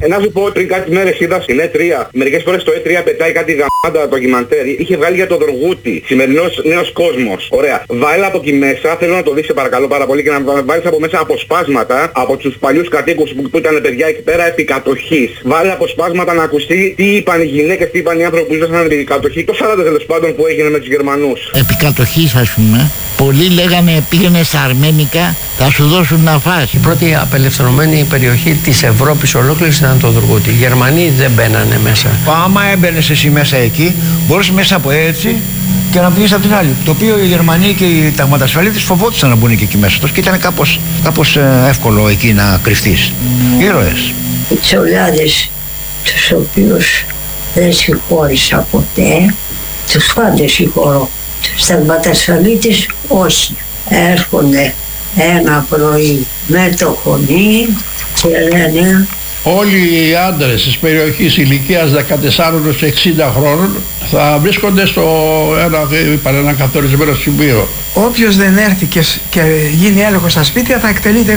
Να σου πω, πριν κάτι μέρες είδα στην E3, μερικές φορές το E3 πετάει κάτι γαμάτα ντοκιμαντέρ. Είχε βγάλει για τον Δοργούτη, σημερινός νέος κόσμος. Ωραία. Βάλε από εκεί μέσα, θέλω να το δεις σε παρακαλώ πάρα πολύ και να βάλεις από μέσα αποσπάσματα από τους παλιούς κατοίκους που ήταν παιδιά εκεί πέρα επί κατοχής. Βάλε αποσπάσματα να ακουστεί τι είπαν οι γυναίκες, τι είπαν οι άνθρωποι που ζούσαν επί κατοχή. Το 40 τέλος πάντων που έγινε με τους Γερμανούς. Επί κατοχής, ας πούμε, πολλοί λέγανε πήγαινε στα αρμένικα, θα σου δώσουν να φας. Η πρώτη απελευθερωμένη περιοχή της Ευρώπης ολόκληρης ήταν το Δουργούτι. Οι Γερμανοί δεν μπαίνανε μέσα. Άμα έμπαινες εσύ μέσα εκεί, μπορούσε μέσα από έτσι και να βγεις από την άλλη. Το οποίο οι Γερμανοί και οι ταγματασφαλίτες φοβόντουσαν να μπουν και εκεί μέσα τους και ήταν κάπως εύκολο εκεί να κρυφτείς. Ήρωες. Οι τσολιάδες, τους οποίους δεν συγχώρησα ποτέ, τους πάντες συγχωρώ. Τους ταγματασφαλίτες όσοι έρχονται ένα πρωί με το χωνί και λένε όλοι οι άντρες της περιοχής ηλικίας 14-60 χρόνων θα βρίσκονται στο ένα καθορισμένο σημείο. Όποιος δεν έρθει και γίνει έλεγχος στα σπίτια θα εκτελείται